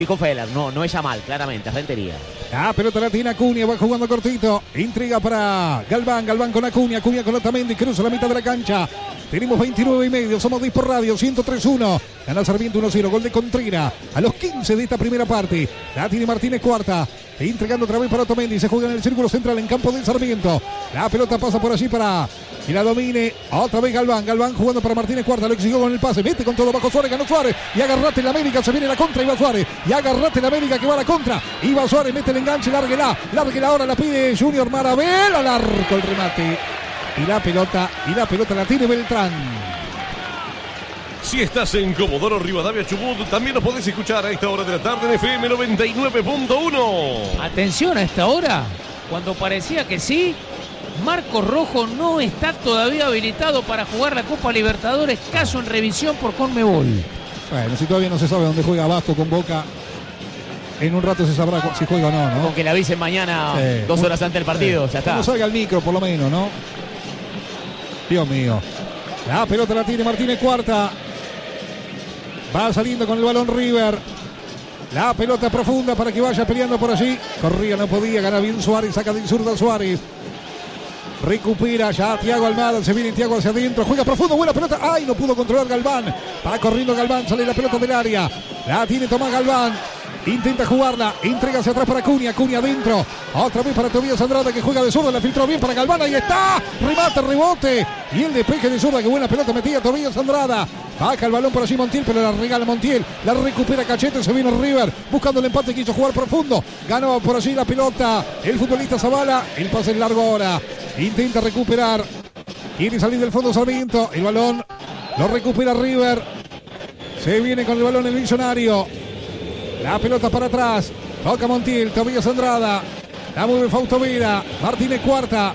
Dijo Feller, no es Yamal, claramente, Rentería. La pelota la tiene Acuña, va jugando cortito. Intriga para Galván, Galván con Acuña, Acuña con Otamendi, cruza la mitad de la cancha. Tenemos 29 y medio, somos Dispor Radio, 103-1. Gana Sarmiento 1-0, gol de Contreras a los 15 de esta primera parte. La tiene Martínez Cuarta, entregando otra vez para Otamendi, se juega en el círculo central en campo de Sarmiento. La pelota pasa por allí para que la domine. Otra vez Galván, Galván jugando para Martínez Cuarta, lo exigió con el pase, mete con todo bajo Suárez, ganó Suárez. Y agarrate la América, se viene la contra, Iba Suárez. Y agarrate la América que va a la contra. Iba Suárez, mete el enganche, lárguela ahora, la pide Junior Marabel, al arco el remate. Y la pelota la tiene Beltrán. Si estás en Comodoro Rivadavia, Chubut, también nos podés escuchar a esta hora de la tarde en FM 99.1. Atención a esta hora, cuando parecía que sí, Marcos Rojo no está todavía habilitado para jugar la Copa Libertadores, caso en revisión por Conmebol. Bueno, si todavía no se sabe dónde juega Vasco con Boca, en un rato se sabrá si juega o no. Con que le avisen mañana 2 horas antes del partido, ya está. No salga el micro por lo menos, ¿no? Dios mío. La pelota la tiene Martínez Cuarta. Va saliendo con el balón River. La pelota profunda para que vaya peleando por allí. Corría, no podía, gana bien Suárez, saca de zurda Suárez. Recupera ya Thiago Almada, se viene Thiago hacia adentro, juega profundo, buena pelota. ¡Ay! No pudo controlar Galván. Va corriendo Galván, sale la pelota del área. La tiene Tomás Galván. Intenta jugarla, entrega hacia atrás para Acuña, Acuña adentro, otra vez para Tobías Andrada que juega de zurda, la filtró bien para Galván, ahí está, remate, rebote, y el despeje de zurda, que buena pelota metía Tobías Andrada, baja el balón por allí Montiel, pero la regala Montiel, la recupera Cachete, se vino River, buscando el empate, quiso jugar profundo, ganó por allí la pelota, el futbolista Zavala, el pase en largo ahora, intenta recuperar, quiere salir del fondo Sarmiento, el balón, lo recupera River, se viene con el balón el Millonario. La pelota para atrás. Toca Montiel. Tobías Andrada. La mueve Fausto Vera. Martínez Cuarta.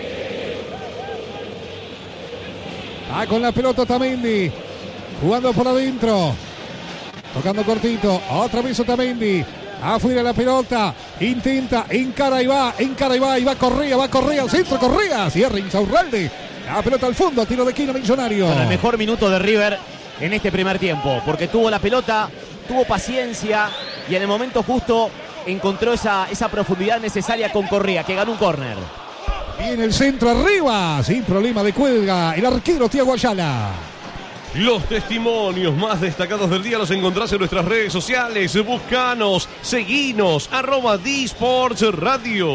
Va con la pelota Otamendi. Jugando por adentro. Tocando cortito. Otra vez Otamendi. Afuera la pelota. Intenta. Encara y va. Y va Correa. Va Correa al centro. Correa. Cierra Insaurralde. La pelota al fondo. Tiro de esquina Millonario. Con el mejor minuto de River en este primer tiempo. Porque tuvo la pelota. Tuvo paciencia y en el momento justo encontró esa profundidad necesaria con Correa, que ganó un córner. Viene el centro arriba, sin problema de cuelga, el arquero Thiago Ayala. Los testimonios más destacados del día los encontrás en nuestras redes sociales. Buscanos, seguinos, @Disports Radio.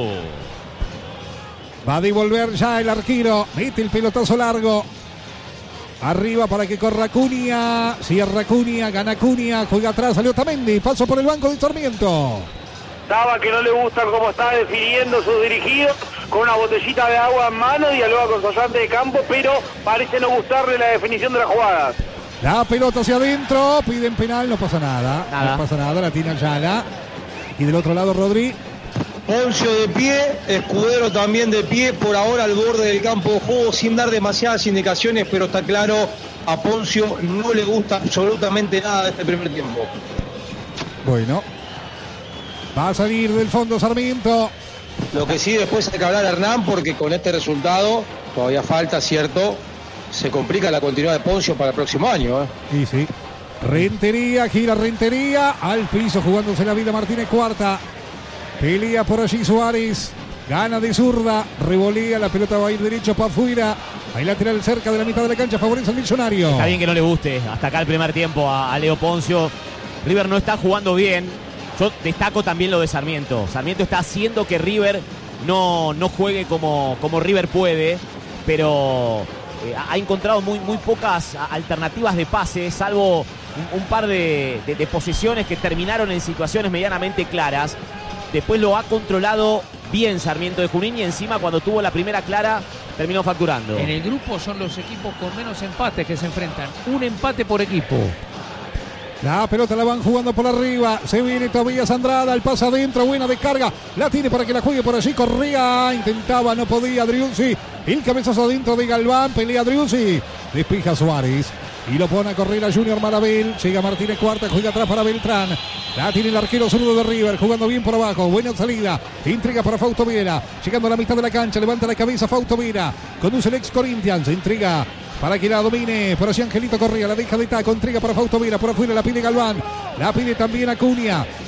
Va a devolver ya el arquero, mete el pelotazo largo. Arriba para que corra Acuña, cierra Acuña, gana Acuña, juega atrás, salió Otamendi, paso por el banco de Sarmiento. Daba que no le gusta cómo está definiendo sus dirigidos, con una botellita de agua en mano, dialoga con su ayudante de campo, pero parece no gustarle la definición de las jugadas. La pelota hacia adentro, piden penal, no pasa nada. No pasa nada, la tiene Ayala. Y del otro lado Rodri. Poncio de pie, Escudero también de pie, por ahora al borde del campo de juego, sin dar demasiadas indicaciones, pero está claro, a Poncio no le gusta absolutamente nada de este primer tiempo. Bueno, va a salir del fondo Sarmiento. Lo que sí, después hay que hablar a Hernán, porque con este resultado, todavía falta, ¿cierto? Se complica la continuidad de Poncio para el próximo año. Sí, sí. Rentería, gira Rentería, al piso jugándose la vida Martínez Cuarta. Pelea por allí Suárez, gana de zurda, revolea, la pelota va a ir derecho para afuera. Hay lateral cerca de la mitad de la cancha, favorece al Millonario. Está bien que no le guste hasta acá el primer tiempo a Leo Poncio. River no está jugando bien. Yo destaco también lo de Sarmiento. Sarmiento está haciendo que River no juegue como River puede, pero ha encontrado muy pocas alternativas de pase, salvo un par de posesiones que terminaron en situaciones medianamente claras. Después lo ha controlado bien Sarmiento de Junín y encima cuando tuvo la primera clara terminó facturando. En el grupo son los equipos con menos empates que se enfrentan. Un empate por equipo. La pelota la van jugando por arriba. Se viene Tobías Andrada, el pase adentro, buena descarga. La tiene para que la juegue por allí. Correa, intentaba, no podía. Driussi, el cabezazo adentro de Galván. Pelea Driussi. Despija Suárez. Y lo pone a correr a Junior Marabel. Llega Martínez Cuarta, juega atrás para Beltrán. La tiene el arquero zurdo de River, jugando bien por abajo. Buena salida. Intriga para Fausto Vera. Llegando a la mitad de la cancha, levanta la cabeza Fausto Vera. Conduce el ex Corinthians. Intriga para que la domine. Por allí Angelito Correa, la deja de taco. Entrega para Fausto Vera. Por afuera la pide Galván. La pide también Acuña.